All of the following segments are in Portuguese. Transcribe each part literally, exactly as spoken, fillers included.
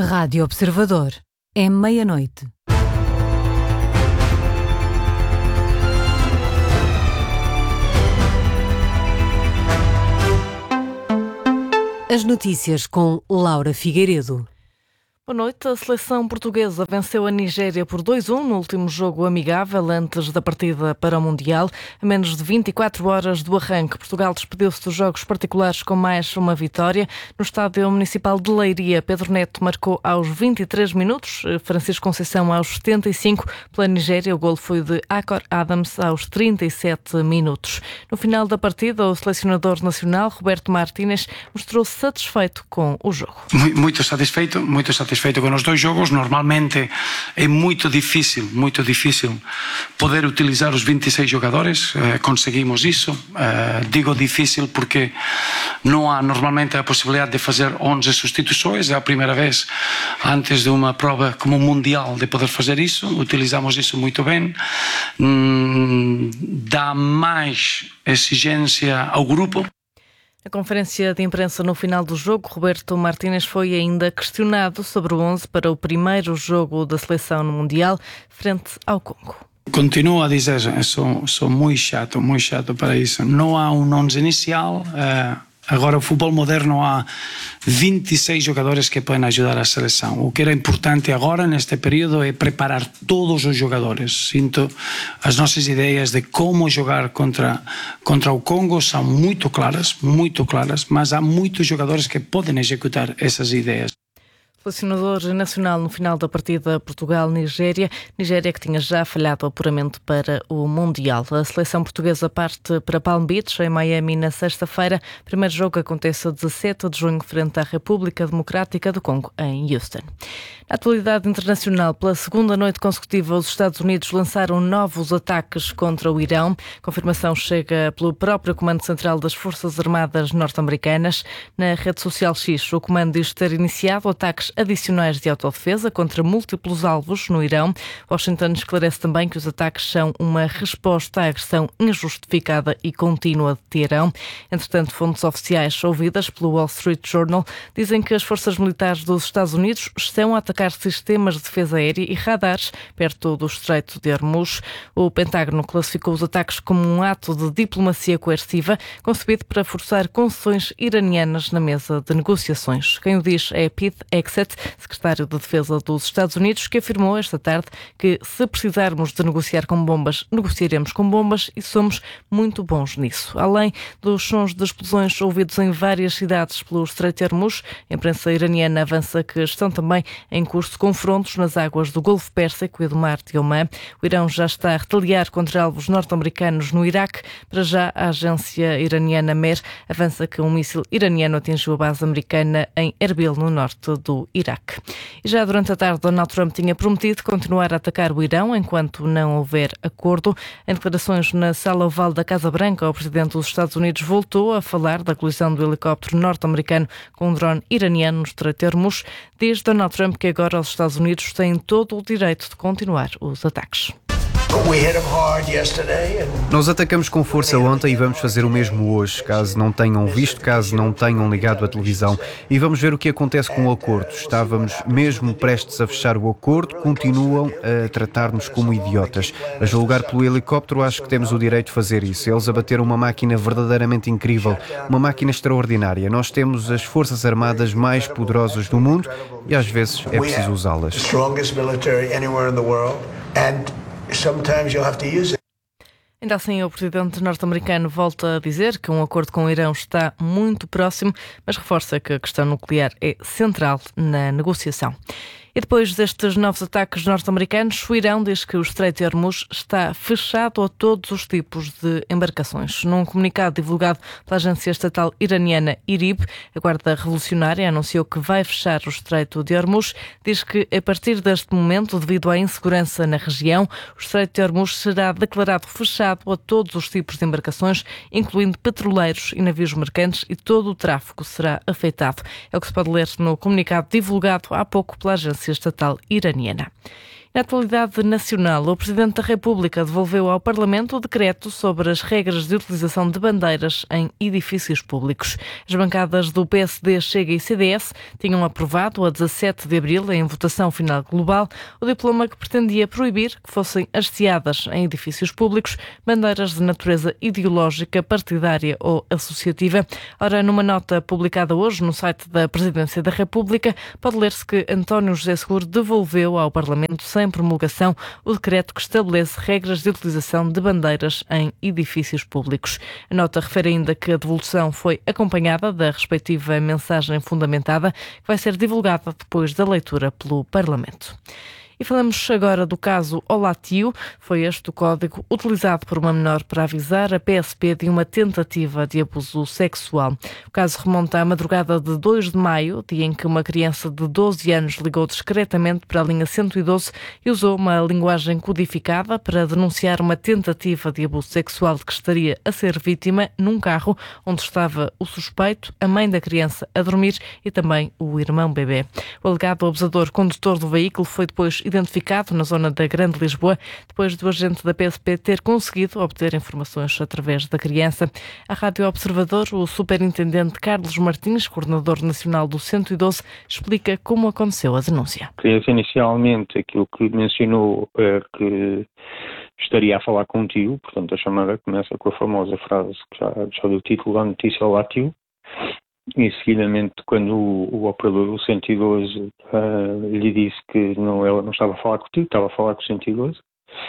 Rádio Observador. É meia-noite. As notícias com Laura Figueiredo. Boa noite. A seleção portuguesa venceu a Nigéria por dois a um no último jogo amigável antes da partida para o Mundial. A menos de vinte e quatro horas do arranque, Portugal despediu-se dos jogos particulares com mais uma vitória. No Estádio Municipal de Leiria, Pedro Neto marcou aos vinte e três minutos, Francisco Conceição aos setenta e cinco. Pela Nigéria, o golo foi de Akor Adams aos trinta e sete minutos. No final da partida, o selecionador nacional, Roberto Martínez, mostrou-se satisfeito com o jogo. Muito satisfeito, muito satisfeito. Feito com os dois jogos. Normalmente é muito difícil, muito difícil poder utilizar os vinte e seis jogadores. Eh, conseguimos isso. Eh, digo difícil porque não há normalmente a possibilidade de fazer onze substituições. É a primeira vez antes de uma prova como mundial de poder fazer isso. Utilizamos isso muito bem. Hum, dá mais exigência ao grupo. Na conferência de imprensa no final do jogo, Roberto Martínez foi ainda questionado sobre o onze para o primeiro jogo da seleção no Mundial, frente ao Congo. Continuo a dizer, sou, sou muito chato, muito chato para isso. Não há um onze inicial. Uh... Agora, o futebol moderno há vinte e seis jogadores que podem ajudar a seleção. O que era importante agora, neste período, é preparar todos os jogadores. Sinto, as nossas ideias de como jogar contra, contra o Congo são muito claras, muito claras, mas há muitos jogadores que podem executar essas ideias. Selecionador nacional no final da partida Portugal-Nigéria. Nigéria que tinha já falhado o apuramento para o Mundial. A seleção portuguesa parte para Palm Beach, em Miami, na sexta-feira. O primeiro jogo acontece a dezassete de junho, frente à República Democrática do Congo, em Houston. Na atualidade internacional, pela segunda noite consecutiva, os Estados Unidos lançaram novos ataques contra o Irão. A confirmação chega pelo próprio Comando Central das Forças Armadas norte-americanas. Na rede social X, o comando diz ter iniciado ataques adicionais de autodefesa contra múltiplos alvos no Irão. Washington esclarece também que os ataques são uma resposta à agressão injustificada e contínua de Teherão. Entretanto, fontes oficiais ouvidas pelo Wall Street Journal dizem que as forças militares dos Estados Unidos estão a atacar sistemas de defesa aérea e radares perto do Estreito de Hormuz. O Pentágono classificou os ataques como um ato de diplomacia coerciva concebido para forçar concessões iranianas na mesa de negociações. Quem o diz é Pete Hegseth, secretário de Defesa dos Estados Unidos, que afirmou esta tarde que se precisarmos de negociar com bombas, negociaremos com bombas e somos muito bons nisso. Além dos sons de explosões ouvidos em várias cidades pelo Estreito de Hormuz, a imprensa iraniana avança que estão também em curso confrontos nas águas do Golfo Pérsico e do Mar de Omã. O Irão já está a retaliar contra alvos norte-americanos no Iraque. Para já, a agência iraniana Mer avança que um míssil iraniano atingiu a base americana em Erbil, no norte do Iraque. E já durante a tarde, Donald Trump tinha prometido continuar a atacar o Irão enquanto não houver acordo. Em declarações na sala oval da Casa Branca, o presidente dos Estados Unidos voltou a falar da colisão do helicóptero norte-americano com um drone iraniano no Estreito de Hormuz. Diz Donald Trump que agora os Estados Unidos têm todo o direito de continuar os ataques. Nós atacamos com força ontem e vamos fazer o mesmo hoje, caso não tenham visto, caso não tenham ligado a televisão. E vamos ver o que acontece com o acordo. Estávamos mesmo prestes a fechar o acordo, continuam a tratar-nos como idiotas. A julgar pelo helicóptero, acho que temos o direito de fazer isso. Eles abateram uma máquina verdadeiramente incrível, uma máquina extraordinária. Nós temos as forças armadas mais poderosas do mundo e às vezes é preciso usá-las. Sometimes you'll have to use it. Ainda assim, o presidente norte-americano volta a dizer que um acordo com o Irão está muito próximo, mas reforça que a questão nuclear é central na negociação. E depois destes novos ataques norte-americanos, o Irão diz que o Estreito de Hormuz está fechado a todos os tipos de embarcações. Num comunicado divulgado pela agência estatal iraniana IRIB, a Guarda Revolucionária anunciou que vai fechar o Estreito de Hormuz. Diz que, a partir deste momento, devido à insegurança na região, o Estreito de Hormuz será declarado fechado a todos os tipos de embarcações, incluindo petroleiros e navios mercantes, e todo o tráfego será afetado. É o que se pode ler no comunicado divulgado há pouco pela agência estatal iraniana. Na atualidade nacional, o Presidente da República devolveu ao Parlamento o decreto sobre as regras de utilização de bandeiras em edifícios públicos. As bancadas do P S D, Chega e C D S tinham aprovado a dezassete de abril, em votação final global, o diploma que pretendia proibir que fossem hasteadas em edifícios públicos bandeiras de natureza ideológica, partidária ou associativa. Ora, numa nota publicada hoje no site da Presidência da República, pode ler-se que António José Seguro devolveu ao Parlamento, sem promulgação, o decreto que estabelece regras de utilização de bandeiras em edifícios públicos. A nota refere ainda que a devolução foi acompanhada da respectiva mensagem fundamentada, que vai ser divulgada depois da leitura pelo Parlamento. E falamos agora do caso Olá Tio. Foi este o código utilizado por uma menor para avisar a P S P de uma tentativa de abuso sexual. O caso remonta à madrugada de dois de maio, dia em que uma criança de doze anos ligou discretamente para a linha cento e doze e usou uma linguagem codificada para denunciar uma tentativa de abuso sexual de que estaria a ser vítima num carro onde estava o suspeito, a mãe da criança a dormir e também o irmão bebê. O alegado abusador condutor do veículo foi depois identificado na zona da Grande Lisboa, depois do agente da P S P ter conseguido obter informações através da criança. À Rádio Observador, o superintendente Carlos Martins, coordenador nacional do cento e doze, explica como aconteceu a denúncia. Inicialmente, aquilo que mencionou é que estaria a falar contigo, portanto a chamada começa com a famosa frase que já, já deu título da notícia, Olá Tio. E seguidamente, quando o, o operador do cento e doze uh, lhe disse que não, ela não estava a falar contigo, estava a falar com o cento e doze,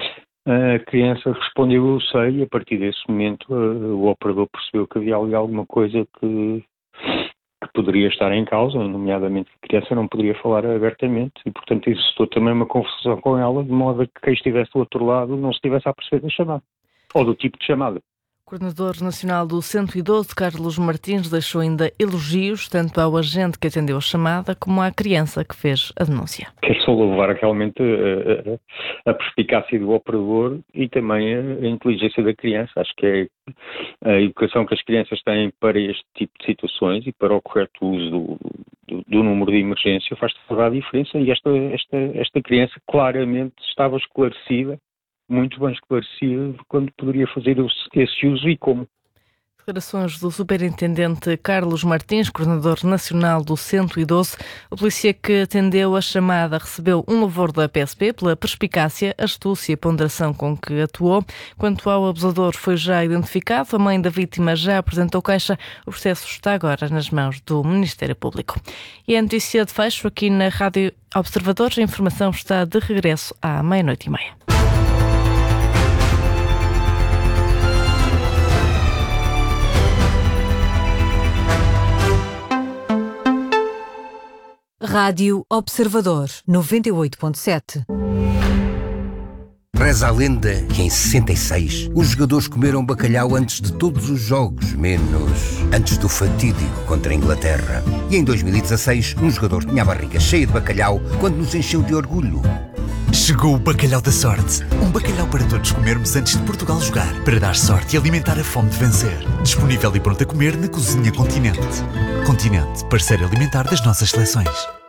a criança respondeu, eu sei, e a partir desse momento uh, o operador percebeu que havia ali alguma coisa que, que poderia estar em causa, nomeadamente que a criança não poderia falar abertamente, e portanto existiu também uma conversação com ela, de modo a que quem estivesse do outro lado não se estivesse a perceber da chamada, ou do tipo de chamada. O coordenador nacional do cento e doze, Carlos Martins, deixou ainda elogios tanto ao agente que atendeu a chamada como à criança que fez a denúncia. Quero só louvar realmente a, a, a perspicácia do operador e também a, a inteligência da criança. Acho que é a educação que as crianças têm para este tipo de situações e para o correto uso do, do, do número de emergência faz toda a diferença, e esta, esta, esta criança claramente estava esclarecida, muito bem esclarecido quando poderia fazer esse uso e como. Declarações do superintendente Carlos Martins, coordenador nacional do cento e doze. O polícia que atendeu a chamada recebeu um louvor da P S P pela perspicácia, astúcia e ponderação com que atuou. Quanto ao abusador, foi já identificado, a mãe da vítima já apresentou queixa. O processo está agora nas mãos do Ministério Público. E a notícia de fecho aqui na Rádio Observador. A informação está de regresso à meia-noite e meia. Rádio Observador, noventa e oito ponto sete. Reza a lenda que em sessenta e seis os jogadores comeram bacalhau antes de todos os jogos, menos antes do fatídico contra a Inglaterra. E em dois mil e dezasseis um jogador tinha a barriga cheia de bacalhau quando nos encheu de orgulho. Chegou o Bacalhau da Sorte. Um bacalhau para todos comermos antes de Portugal jogar, para dar sorte e alimentar a fome de vencer. Disponível e pronto a comer na Cozinha Continente. Continente, parceiro alimentar das nossas seleções.